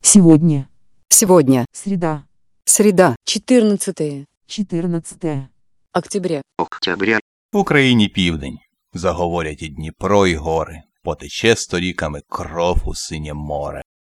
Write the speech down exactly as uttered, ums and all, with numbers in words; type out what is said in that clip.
Сегодня. Сегодня. Среда. Среда. четырнадцатое четырнадцатое октября. Октября. В Україні південь. Заговорять і Дніпро, і гори. Потече сторіками кров у синє море.